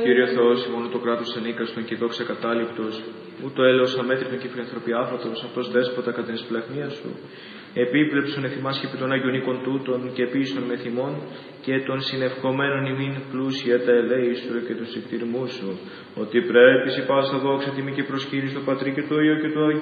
Κύριε Θεός, ημών το κράτος ενίκαστον και δόξα κατάληπτος, ούτω έλεος αμέτρητον και φιλανθρωπιάφατος, αυτός δέσποτα κατά την εσπλαχνία σου, επίπλεψον εθιμάς και επί των Άγιων οίκων τούτων και επίσης με θυμών και των συνευκομένων ημίν πλούσια τα ελέη σου και τους εκτιρμούς σου, ότι πρέπει η πάσα δόξα τιμή και προσκύνη στο Πατρί και το Υιό και το Άγιο